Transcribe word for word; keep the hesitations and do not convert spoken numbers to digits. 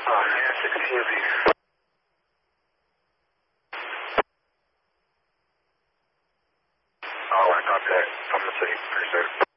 Oh, yeah, sixteen feet. Oh, I got that. I'm going to say, pretty soon.